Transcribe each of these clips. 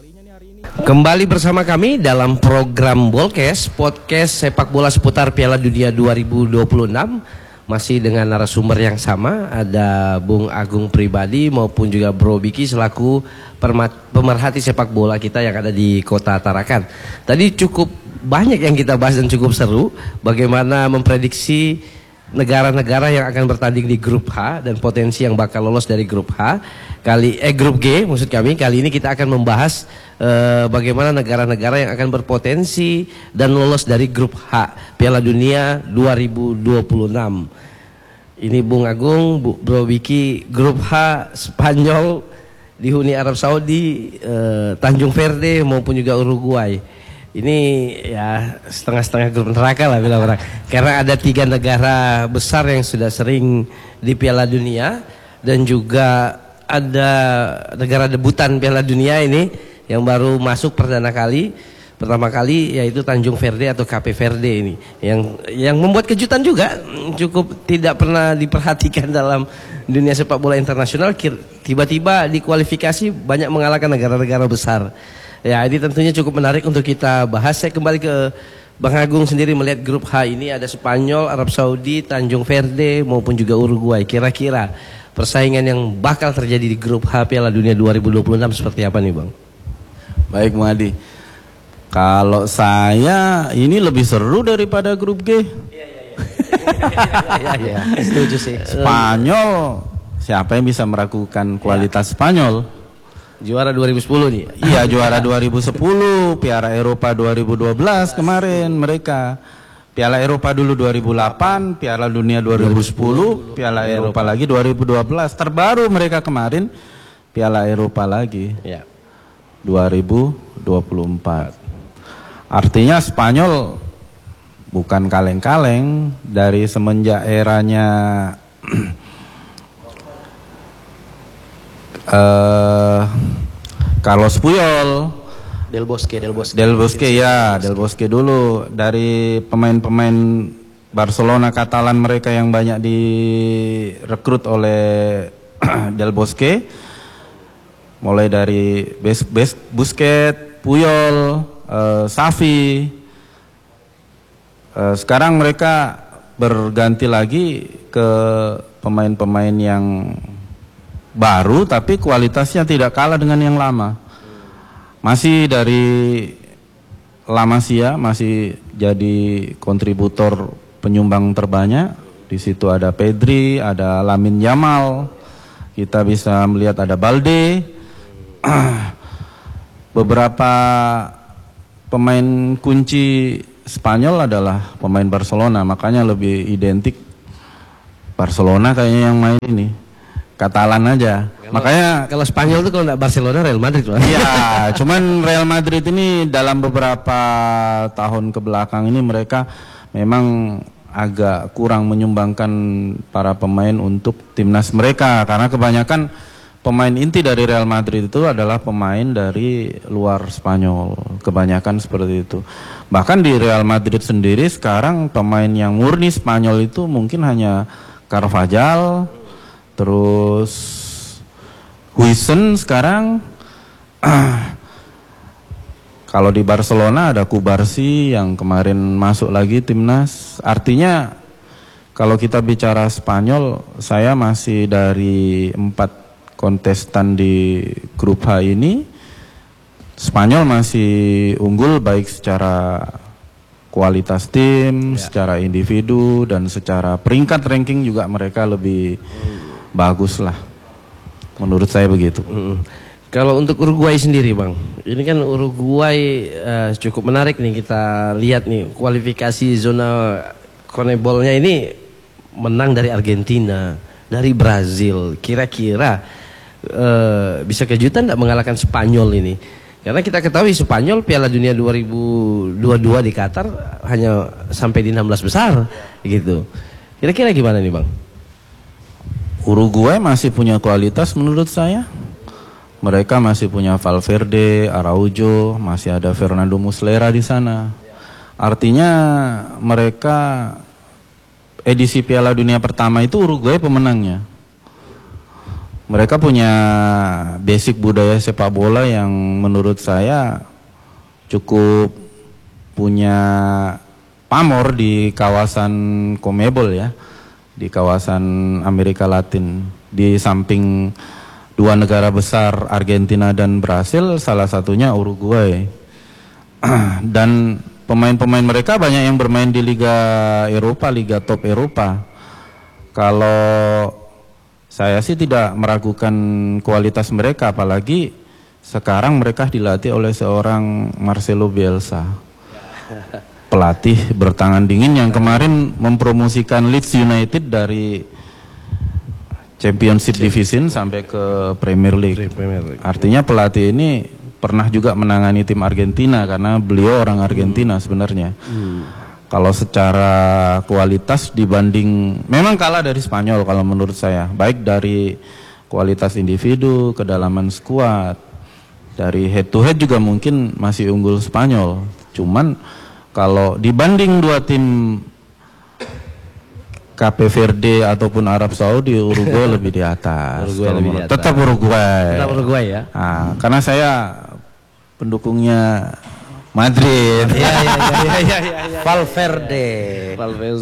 Kembali bersama kami dalam program Bolkes, podcast sepak bola seputar Piala Dunia 2026. Masih dengan narasumber yang sama, ada Bung Agung Pribadi maupun juga Bro Biki selaku pemerhati sepak bola kita yang ada di Kota Tarakan. Tadi cukup banyak yang kita bahas dan cukup seru, bagaimana memprediksi negara-negara yang akan bertanding di grup H dan potensi yang bakal lolos dari grup H. Grup G maksud kami. Kali ini kita akan membahas bagaimana negara-negara yang akan berpotensi dan lolos dari grup H Piala Dunia 2026. Ini Bung Agung, Bro Biki, grup H Spanyol, dihuni Arab Saudi, Tanjung Verde maupun juga Uruguay. Ini ya setengah-setengah grup neraka lah bilang orang. Karena ada 3 negara besar yang sudah sering di Piala Dunia dan juga ada negara debutan Piala Dunia ini yang baru masuk pertama kali yaitu Tanjung Verde atau Cape Verde ini yang membuat kejutan juga, cukup tidak pernah diperhatikan dalam dunia sepak bola internasional. Tiba-tiba di kualifikasi banyak mengalahkan negara-negara besar. Ya, ini tentunya cukup menarik untuk kita bahas. Saya kembali ke Bang Agung sendiri melihat grup H ini ada Spanyol, Arab Saudi, Tanjung Verde maupun juga Uruguay. Kira-kira persaingan yang bakal terjadi di grup H Piala Dunia 2026 seperti apa nih Bang? Baik Bung Adi, kalau saya ini lebih seru daripada grup G. Iya, setuju sih. Spanyol, siapa yang bisa meragukan kualitas Spanyol? Juara 2010 nih. Iya, juara 2010, Piala Eropa 2012 kemarin mereka. Piala Eropa dulu 2008, Piala Dunia 2010, Piala Eropa lagi 2012. Terbaru mereka kemarin Piala Eropa lagi. Ya. 2024. Artinya Spanyol bukan kaleng-kaleng dari semenjak eranya Carlos Puyol, Del Bosque Del Bosque dulu, dari pemain-pemain Barcelona Katalan mereka yang banyak direkrut oleh Del Bosque, mulai dari Busquets, Puyol, Xavi. Sekarang mereka berganti lagi ke pemain-pemain yang baru tapi kualitasnya tidak kalah dengan yang lama. Masih dari La Masia masih jadi kontributor penyumbang terbanyak. Di situ ada Pedri, ada Lamine Yamal. Kita bisa melihat ada Balde. Beberapa pemain kunci Spanyol adalah pemain Barcelona, makanya lebih identik Barcelona kayaknya yang main ini. Katalan aja. Makanya kalau Spanyol itu kalau nggak Barcelona, Real Madrid lah. Iya, cuman Real Madrid ini dalam beberapa tahun ke belakang ini mereka memang agak kurang menyumbangkan para pemain untuk timnas mereka, karena kebanyakan pemain inti dari Real Madrid itu adalah pemain dari luar Spanyol, kebanyakan seperti itu. Bahkan di Real Madrid sendiri sekarang pemain yang murni Spanyol itu mungkin hanya Carvajal, terus Huijsen sekarang. Kalau di Barcelona ada Kubarsi yang kemarin masuk lagi timnas. Artinya kalau kita bicara Spanyol, saya masih dari 4 kontestan di grup H ini, Spanyol masih unggul baik secara kualitas tim, secara individu, dan secara peringkat ranking juga mereka lebih bagus lah. Menurut saya begitu. Kalau untuk Uruguay sendiri Bang, ini kan Uruguay cukup menarik nih, kita lihat nih kualifikasi zona CONMEBOL-nya ini menang dari Argentina, dari Brazil. Kira-kira bisa kejutan tidak mengalahkan Spanyol ini? Karena kita ketahui Spanyol Piala Dunia 2022 di Qatar hanya sampai di 16 besar gitu. Kira-kira gimana nih Bang? Uruguay masih punya kualitas menurut saya. Mereka masih punya Valverde, Araujo, masih ada Fernando Muslera di sana. Artinya mereka edisi Piala Dunia pertama itu Uruguay pemenangnya. mereka punya basic budaya sepak bola yang menurut saya cukup punya pamor di kawasan CONMEBOL ya, di kawasan Amerika Latin. Di samping dua negara besar Argentina dan Brasil, salah satunya Uruguay. Dan pemain-pemain mereka banyak yang bermain di Liga Eropa, Liga top Eropa. Kalau saya sih tidak meragukan kualitas mereka, apalagi sekarang mereka dilatih oleh seorang Marcelo Bielsa, pelatih bertangan dingin yang kemarin mempromosikan Leeds United dari Championship Division sampai ke Premier League. Artinya pelatih ini pernah juga menangani tim Argentina karena beliau orang Argentina sebenarnya. Kalau secara kualitas dibanding, memang kalah dari Spanyol kalau menurut saya. Baik dari kualitas individu, kedalaman skuad, dari head to head juga mungkin masih unggul Spanyol. Cuman kalau dibanding dua tim Cape Verde ataupun Arab Saudi, Uruguay lebih di atas. Tetap Uruguay. Tetap Uruguay ya. Nah, karena saya pendukungnya Madrid. Ya. Valverde.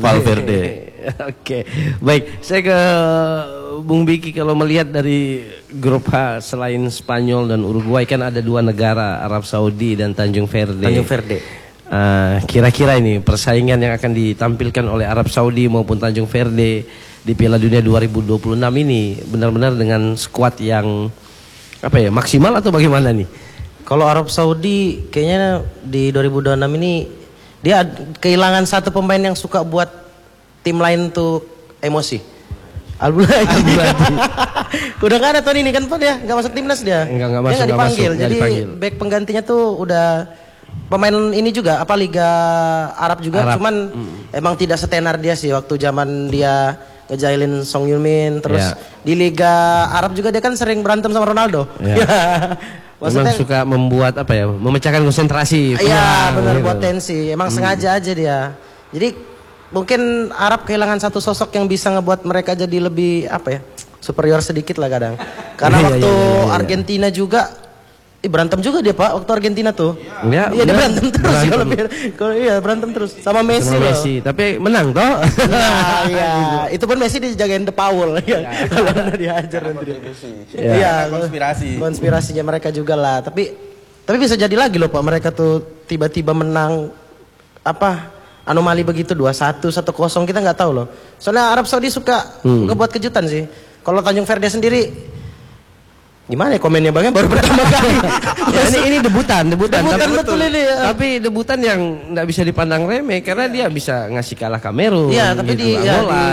Oke, baik. Saya ke Bung Biki, kalau melihat dari grup H selain Spanyol dan Uruguay kan ada dua negara, Arab Saudi dan Tanjung Verde. Kira-kira ini persaingan yang akan ditampilkan oleh Arab Saudi maupun Tanjung Verde di Piala Dunia 2026 ini benar-benar dengan skuad yang maksimal atau bagaimana nih? Kalau Arab Saudi kayaknya di 2026 ini dia kehilangan satu pemain yang suka buat tim lain tuh emosi. Al-Buladi. Udah gak ada tahun ini kan Pak dia, gak masuk timnas dia. Enggak masuk, dia gak dipanggil. Jadi back penggantinya tuh udah pemain ini juga Liga Arab juga, cuman emang tidak setenar dia sih waktu zaman dia ngejailin Song Heung-min. Terus di Liga Arab juga dia kan sering berantem sama Ronaldo. Maksudnya suka membuat memecahkan konsentrasi. Iya benar, buat tensi. Emang sengaja aja dia. Jadi mungkin Arab kehilangan satu sosok yang bisa ngebuat mereka jadi lebih superior sedikit lah kadang. Karena waktu Argentina juga berantem juga dia Pak, waktu Argentina tuh. Iya dia berantem terus. Kalau berantem terus sama Messi loh. Tapi menang toh. Iya, itu pun Messi dijagain De Paul ya. Kalau dihajar nanti. Iya, konspirasinya mereka juga lah. Tapi bisa jadi lagi loh Pak, mereka tuh tiba-tiba menang anomali begitu 2-1, 1-0, kita nggak tahu loh. Soalnya Arab Saudi suka ngebuat kejutan sih. Kalau Tanjung Verde sendiri gimana ya komennya Bang, baru pertama kali. ini debutan betul ini ya. Tapi debutan yang nggak bisa dipandang remeh karena dia bisa ngasih kalah Kamerun. Iya, tapi gitu,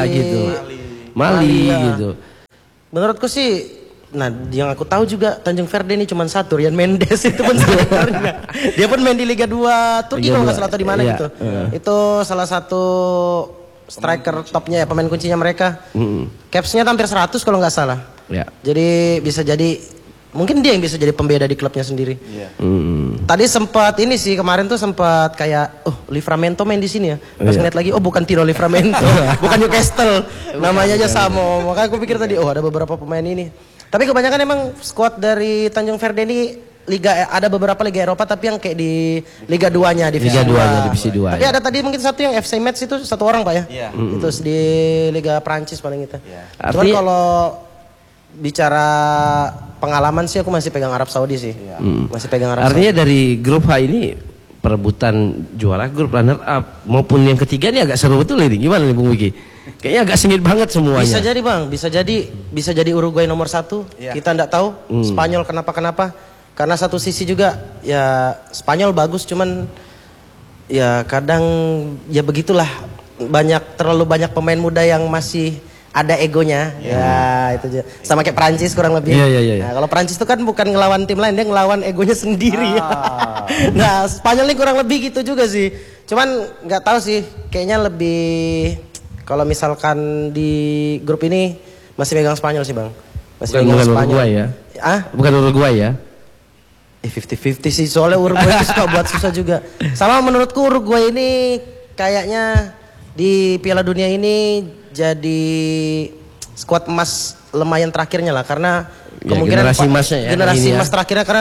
Mali gitu. Menurutku sih, yang aku tahu juga Tanjung Verde ini cuma satu, Rian Mendes itu pun sebenarnya. Dia pun main di Liga 2 Turki kalau nggak salah atau di mana gitu. Itu salah satu striker topnya ya, pemain kuncinya mereka. Capsnya hampir 100 kalau nggak salah. Jadi bisa jadi mungkin dia yang bisa jadi pembeda di klubnya sendiri. Tadi sempat ini sih kemarin tuh sempat kayak Livramento main di sini ya. Pas ngeliat lagi bukan Tino Livramento, bukan Newcastle. Namanya aja sama. Makanya aku pikir tadi ada beberapa pemain ini. Tapi kebanyakan emang skuad dari Tanjung Verde ini ada beberapa Liga Eropa tapi yang kayak di Liga 2-nya divisi 2. Tapi ada tadi mungkin satu yang FC Metz itu satu orang Pak ya. Itu di Liga Prancis paling itu. Cuman kalau bicara pengalaman sih aku masih pegang Arab Saudi sih. Masih pegang Arab Artinya Saudi. dari grup H ini perebutan juara, grup runner up maupun yang ketiga ini agak seru betul ini. Gimana nih Bung Wiki? Kayaknya agak sengit banget semuanya. Bisa jadi Bang, bisa jadi Uruguay nomor 1. Kita enggak tahu. Spanyol kenapa? Karena satu sisi juga ya Spanyol bagus, cuman ya kadang ya begitulah, terlalu banyak pemain muda yang masih ada egonya. Ya itu aja. Sama kayak Prancis kurang lebih. Nah, kalau Prancis itu kan bukan ngelawan tim lain, dia ngelawan egonya sendiri. Nah, Spanyol ini kurang lebih gitu juga sih. Cuman nggak tahu sih, kayaknya lebih kalau misalkan di grup ini masih pegang Spanyol sih Bang. Masih pegang Spanyol. Uruguay ya? Bukan Uruguay ya? 50-50 sih, soalnya Uruguay itu suka buat susah juga. Sama menurutku Uruguay ini kayaknya di Piala Dunia ini jadi skuad emas lumayan terakhirnya lah karena Ya, kemungkinan generasi emasnya ya, generasi ini ya. emas terakhirnya karena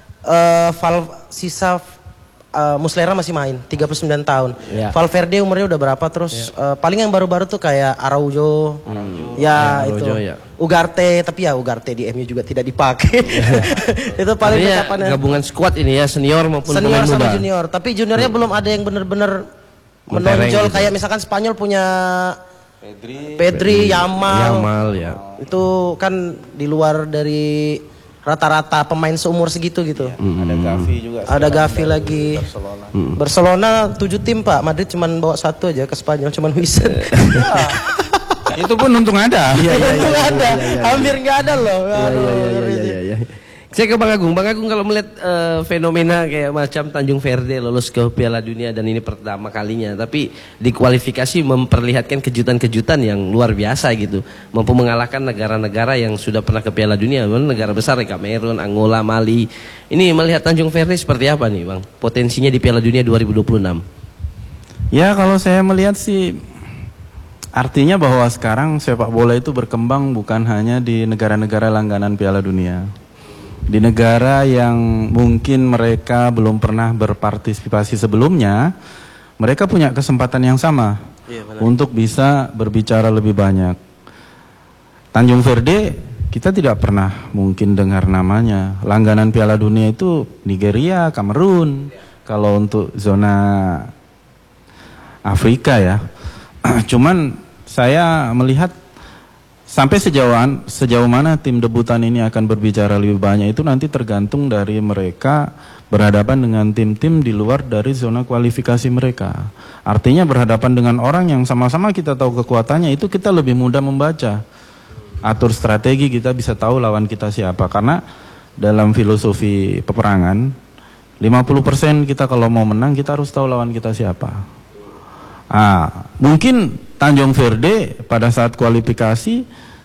sisa Muslera masih main 39 tahun. Ya. Valverde umurnya udah berapa terus paling yang baru-baru tuh kayak Araujo. Ya, itu. Araujo, ya. Ugarte, tapi ya Ugarte di MU juga tidak dipakai. Itu paling Artinya pencapaiannya. gabungan squad ini ya, senior maupun Senior pemain sama muda. junior, tapi juniornya belum ada yang benar-benar Mentereng menonjol gitu. kayak misalkan Spanyol punya Pedri, Yamal ya. itu kan di luar dari rata-rata pemain seumur segitu gitu. Ada Gavi juga. Ada Gavi lagi. Barcelona 7 tim Pak, Madrid cuman bawa 1 aja ke Spanyol, cuman Huijsen. Itu pun untung ada. Iya, Untung ada, hampir nggak ada loh. Aduh, ngeri sih. Iya. Saya ke Bang Agung. Bang Agung kalau melihat fenomena kayak macam Tanjung Verde lolos ke Piala Dunia dan ini pertama kalinya, tapi di kualifikasi memperlihatkan kejutan-kejutan yang luar biasa gitu, mampu mengalahkan negara-negara yang sudah pernah ke Piala Dunia, negara besar kayak Kamerun, Angola, Mali. Ini melihat Tanjung Verde seperti apa nih, Bang? Potensinya di Piala Dunia 2026. Ya kalau saya melihat sih artinya bahwa sekarang sepak bola itu berkembang bukan hanya di negara-negara langganan Piala Dunia. Di negara yang mungkin mereka belum pernah berpartisipasi sebelumnya, mereka punya kesempatan yang sama untuk bisa berbicara lebih banyak. Tanjung Verde kita tidak pernah mungkin dengar namanya. Langganan Piala Dunia itu Nigeria, Kamerun. Kalau untuk zona Afrika ya. Cuman saya melihat sampai sejauh mana tim debutan ini akan berbicara lebih banyak itu nanti tergantung dari mereka berhadapan dengan tim-tim di luar dari zona kualifikasi mereka. Artinya berhadapan dengan orang yang sama-sama kita tahu kekuatannya itu kita lebih mudah membaca. Atur strategi kita bisa tahu lawan kita siapa. Karena dalam filosofi peperangan 50% kita kalau mau menang kita harus tahu lawan kita siapa. Mungkin Tanjung Verde pada saat kualifikasi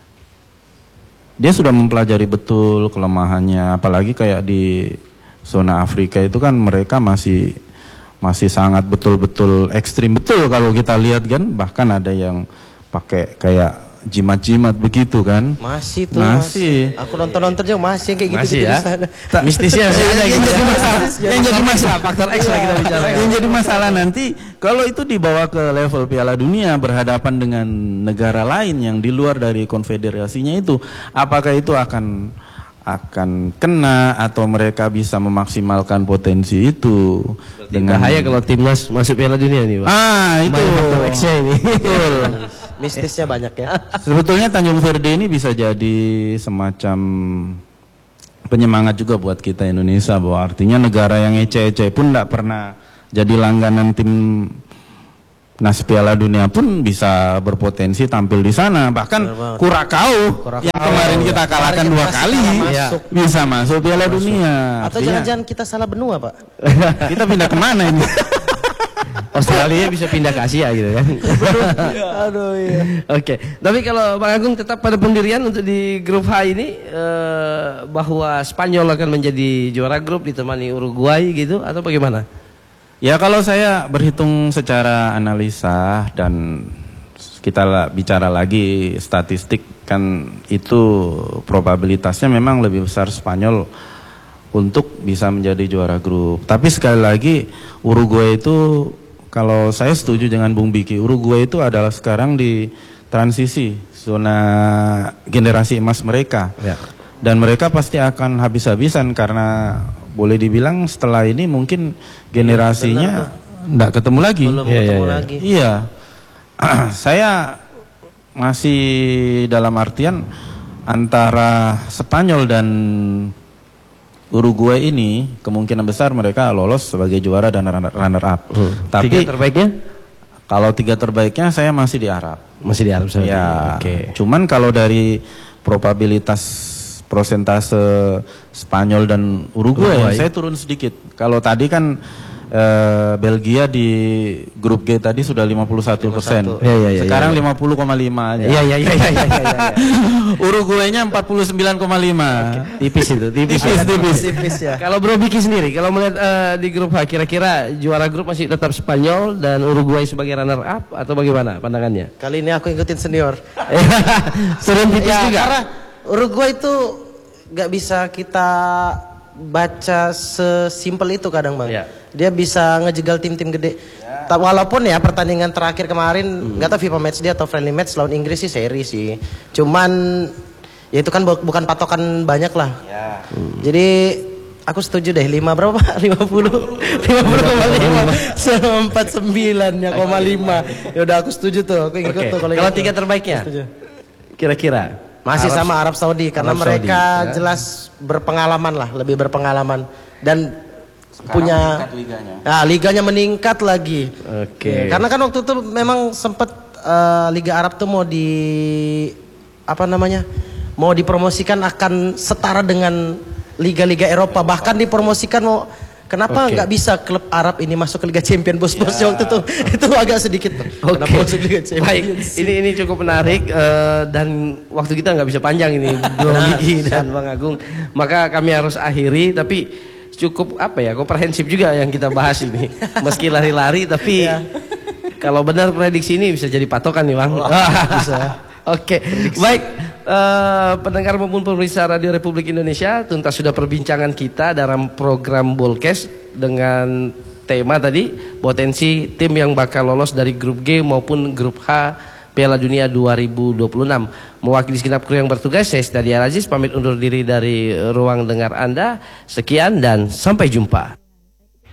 dia sudah mempelajari betul kelemahannya, apalagi kayak di zona Afrika itu kan mereka masih sangat betul-betul ekstrim betul kalau kita lihat kan, bahkan ada yang pakai kayak jimat-jimat begitu kan. Masih tuh. Masih. Aku nonton juga masih yang kayak gitu. Masih ya. Mistisnya masih ada gitu. Yang jadi masalah faktor X lah kita bicara. Yang jadi masalah nanti kalau itu dibawa ke level Piala Dunia berhadapan dengan negara lain yang di luar dari konfederasinya itu, apakah itu akan kena atau mereka bisa memaksimalkan potensi itu? Dengan Bahaya kalau timnas masuk Piala Dunia nih, Bang. itu faktor X-nya ini. betul. Mistisnya banyak ya. Sebetulnya Tanjung Verde ini bisa jadi semacam penyemangat juga buat kita Indonesia, bahwa artinya negara yang ece-ece pun tidak pernah jadi langganan tim Nas Piala Dunia pun bisa berpotensi tampil di sana. Bahkan Kurakau yang kemarin kita kalahkan 2 kali bisa masuk Piala Dunia. Atau Artinya, jangan-jangan kita salah benua Pak? kita pindah kemana ini? Australia bisa pindah ke Asia gitu kan. Aduh iya. Oke, tapi kalau Bang Agung tetap pada pendirian untuk di grup H ini bahwa Spanyol akan menjadi juara grup ditemani Uruguay gitu atau bagaimana? Ya kalau saya berhitung secara analisa dan kita bicara lagi statistik kan itu probabilitasnya memang lebih besar Spanyol untuk bisa menjadi juara grup. Tapi sekali lagi Uruguay itu kalau saya setuju dengan Bung Biki, Uruguay itu adalah sekarang di transisi zona generasi emas mereka. Ya. Dan mereka pasti akan habis-habisan karena boleh dibilang setelah ini mungkin generasinya enggak ketemu lagi. Belum ketemu lagi. Iya. Saya masih dalam artian antara Spanyol dan Uruguay ini kemungkinan besar mereka lolos sebagai juara dan runner up. Tapi 3 terbaiknya? Kalau 3 terbaiknya saya masih di Arab. Masih di Arab Saudi. Ya. Oke. Cuman kalau dari probabilitas persentase Spanyol dan Uruguay, saya turun sedikit. Kalau tadi kan Belgia di grup G tadi sudah 51%. Iya. Sekarang 50,5 aja. Iya. Uruguay-nya 49,5. Tipis itu, tipis ya. Kalau Bro Biki sendiri, kalau melihat di grup H, kira-kira juara grup masih tetap Spanyol dan Uruguay sebagai runner up atau bagaimana pandangannya? Kali ini aku ikutin senior. Turun tipis ya, juga. Karena Uruguay itu nggak bisa kita baca sesimpel itu kadang bang. Ya. Dia bisa ngejegal tim-tim gede. Walaupun ya pertandingan terakhir kemarin nggak tahu FIFA match dia atau friendly match lawan Inggris sih seri sih. Cuman ya itu kan bukan patokan banyak lah. Ya. Jadi aku setuju deh 5 berapa Pak? 50,5 sama 49 ya, 5. Ya udah aku setuju tuh. Aku ikut tuh kalau tiga terbaiknya. Kira-kira masih sama Arab Saudi karena Arab mereka Saudi, ya. jelas berpengalaman lah, lebih berpengalaman dan punya liganya meningkat lagi. Oke. Karena kan waktu itu memang sempat Liga Arab tuh mau mau dipromosikan akan setara dengan liga-liga Eropa, bahkan dipromosikan mau kenapa nggak bisa klub Arab ini masuk ke Liga Champions bos-bosnya waktu itu agak sedikit. Kenapa masuk Liga Champions? Baik, ini cukup menarik dan waktu kita nggak bisa panjang ini Bro Biki dan Bang Agung. Maka kami harus akhiri, tapi cukup komprehensif juga yang kita bahas ini. Meski lari-lari tapi kalau benar prediksi ini bisa jadi patokan nih Bang. Bisa. Oke, baik. Pendengar maupun pemirsa Radio Republik Indonesia, tuntas sudah perbincangan kita dalam program Bolkes dengan tema tadi potensi tim yang bakal lolos dari grup G maupun grup H Piala Dunia 2026. Mewakili segenap kru yang bertugas, saya Stadia Aziz pamit undur diri dari ruang dengar Anda. Sekian dan sampai jumpa.